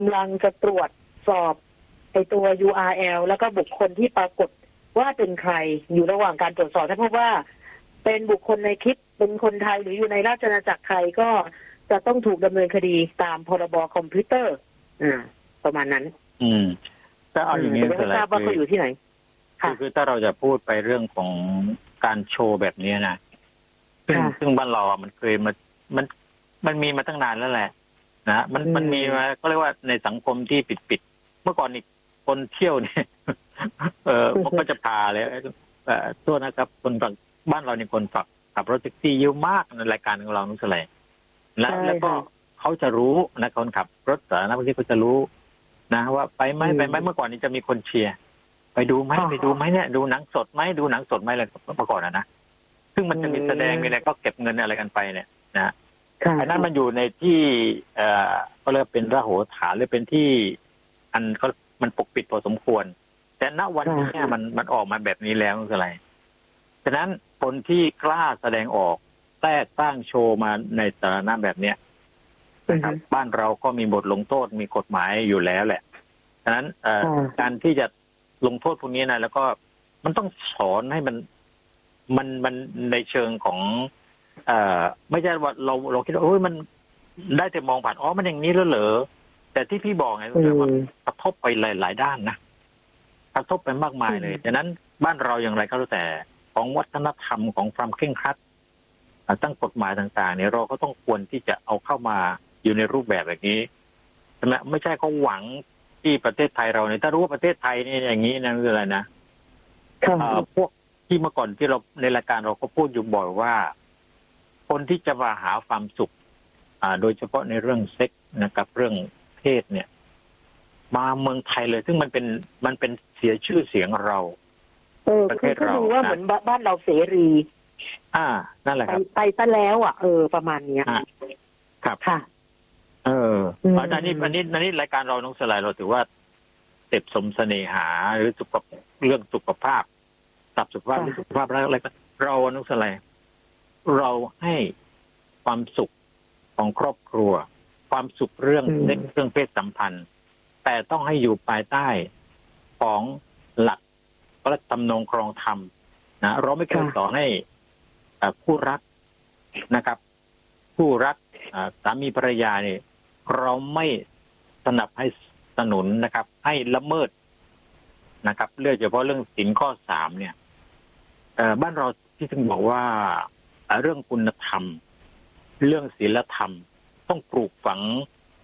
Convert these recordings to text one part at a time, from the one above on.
ำลังจะตรวจสอบไอตัว URL แล้วก็บุคคลที่ปรากฏว่าเป็นใครอยู่ระหว่างการตรวจสอบถ้าพบว่าเป็นบุคคลในคลิปเป็นคนไทยหรืออยู่ในราชอาณาจักรไทยก็จะต้องถูกดำเนินคดีตามพรบคอมพิวเตอร์ประมาณนั้นถ้าเอาอย่างนี้ไม่ทราบว่าเขาอยู่ที่ไหนคือถ้าเราจะพูดไปเรื่องของการโชว์แบบนี้นะซึ่งบ้านเรามันเคยมันมีมาตั้งนานแล้วแหละนะมันมีมาก็เรียกว่าในสังคมที่ปิดเมื่อก่อนนี่คนเที่ยวเนี่ยมันก็จะพาเลยตัวนะครับคนฝั่งบ้านเราเนี่ยคนขับรถแท็กซี่เยอะมากในรายการของเรานุสไลแล้วก็เขาจะรู้นะคนขับรถสาธารณะบางทีเขาจะรู้นะว่าไปไหมเมื่อก่อนนี้จะมีคนเชียร์ไปดูไหมเนี่ยดูหนังสดไหมอะไรเมื่อก่อนนะซึ่งมันจะมีแสดงมีอะไรก็เก็บเงินอะไรกันไปเนี่ยนะอันนั้นมันอยู่ในที่ก็เรียกเป็นระโหฐานหรือเป็นที่อันก็มันปกปิดพอสมควรแต่ณวันนี้มันออกมาแบบนี้แล้วคืออะไรฉะนั้นคนที่กล้าแสดงออกแต่สร้างโชว์มาในสถานะแบบเนี้ยนะครับบ้านเราก็มีบทลงโทษมีกฎหมายอยู่แล้วแหละฉะนั้นการที่จะลงโทษพวกนี้นะแล้วก็มันต้องสอนให้มันในเชิงของไม่ใช่ว่าเราคิดว่ามันได้แต่มองผ่านมันอย่างนี้แล้วเหรอแต่ที่พี่บอกไงคือว่ากระทบไปหลายด้านนะกระทบไปมากมายเลยฉะนั้นบ้านเราอย่างไรก็แล้วแต่ของวัฒนธรรมของความเคร่งครัดตั้งกฎหมายต่างๆเนี่ยเราก็ต้องควรที่จะเอาเข้ามาอยู่ในรูปแบบแบบนี้ใช่ไหมไม่ใช่เขาหวังที่ประเทศไทยเราเนี่ยถ้ารู้ว่าประเทศไทยนี่อย่างนี้นะคืออะไรนะพวกที่เมื่อก่อนที่เราในรายการเราก็พูดอยู่บ่อยว่าคนที่จะมาหาความสุขโดยเฉพาะในเรื่องเซ็กนะครับเรื่องเพศเนี่ยมาเมืองไทยเลยซึ่งมันเป็นเสียชื่อเสียงเราประเทศเราดูว่าเหมือนบ้านเราเสรีนั่นแหละครับไปซะแล้วประมาณนี้ครับค่ะอันนี้รายการเราน้องสลายเราถือว่าเต็บสมเสน่หาหรือเรื่องสุขภาพตับสุขภาพหรือสุขภาพอะไรก็เราน้องสลายเราให้ความสุขของครอบครัวความสุขเรื่องเพศสัมพันธ์แต่ต้องให้อยู่ภายใต้ของหลักพระธรรมนูญครองธรรมนะเราไม่เคยสอนให้ผู้รักนะครับผู้รักสามีภรรยาเนี่ยเราไม่สนับให้สนุนนะครับให้ละเมิดนะครับเรื่องเฉพาะเรื่องศีลข้อ 3เนี่ยบ้านเราที่ถึงบอกว่าเรื่องคุณธรรมเรื่องศีลธรรมต้องปลูกฝัง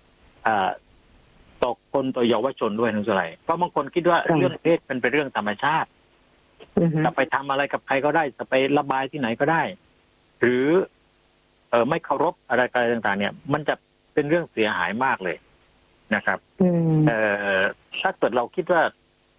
ต่อคนต่อเยาวชนด้วยนั่นคืออะไรเพราะบางคนคิดว่าเรื่องเพศเป็นเรื่องธรรมชาติจะไปทำอะไรกับใครก็ได้จะไประบายที่ไหนก็ได้หรือไม่เคารพอะไรต่างๆเนี่ยมันจะเป็นเรื่องเสียหายมากเลยนะครับถ้าเกิดเราคิดว่า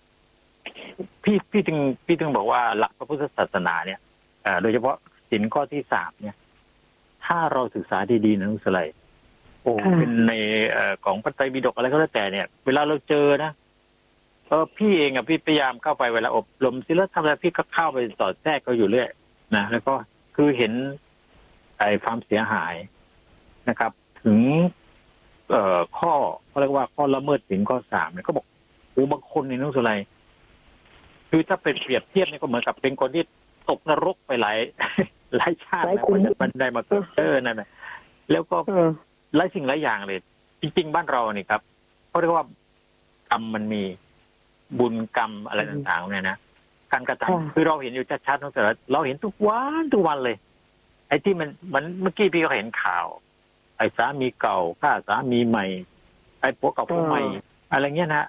พี่ถึงบอกว่าหลักพระพุทธศาสนาเนี่ยโดยเฉพาะศีลข้อที่ 3เนี่ยถ้าเราศึกษาดีๆนะนุสไลเป็นในของพระไตรปิฎกอะไรก็แล้วแต่เนี่ยเวลาเราเจอนะพี่เองพี่พยายามเข้าไปเวลาอบรมศีลธรรมแล้วพี่ก็เข้าไปสอดแทรกก็อยู่เรื่อยนะแล้วก็คือเห็นความเสียหายนะครับถึงข้อเขาเรียกว่าข้อละเมิดศีลข้อ 3เนี่ยก็บอกบางคนเนี่ยนุสไลคือถ้าเป็นเปรียบเทียบเนี่ยก็เหมือนกับเป็นคนที่ตกนรกไปหลายชาตินะมันได้มาเกิดนั่นแหละแล้วก็หลายสิ่งหลายอย่างเลยจริงๆบ้านเราเนี่ยครับเขาเรียกว่ากรรมมันมีบุญกรรมอะไรต่างๆเนี่ยนะการกระทำคือเราเห็นอยู่ชัดๆแต่เราเห็นทุกวันเลยไอ้ที่มันเมื่อกี้พี่ก็เห็นข่าวไอ้สามีเก่าฆ่าสามีใหม่ไอ้ผัวเก่าผัวใหม่อะไรเงี้ยนะ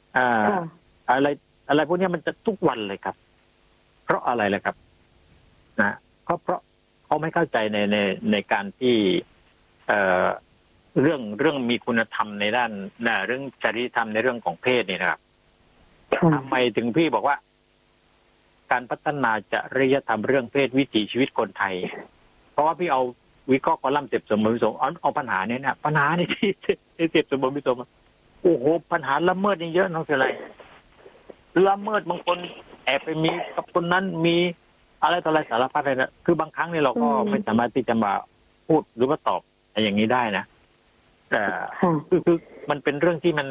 อะไรพวกนี้มันจะทุกวันเลยครับเพราะอะไรล่ะครับนะเพราะเขาไม่เข้าใจในการที่เรื่องมีคุณธรรมในด้านเรื่องจริยธรรมในเรื่องของเพศนี่นะครับทำไมถึงพี่บอกว่าการพัฒนาจริยธรรมเรื่องเพศวิถีชีวิตคนไทยเพราะว่าพี่เอาวิเคราะห์คอลัมน์เสพสมบูรณ์ผสมเอาปัญหาเนี่ยนะปัญหานี่ที่เสพสมบูรณ์ผสมโอ้โหปัญหาละเมิดนี่เยอะน้องเสียอะไรละเมิดบางคนแอบไปมีกับคนนั้นมีอะไรต่ออะไรสารพัดเลยนะคือบางครั้งเนี่ยเราก็ไม่สามารถที่จะมาพูดหรือว่าตอบอย่างนี้ได้นะแต่คือมันเป็นเรื่องที่มัน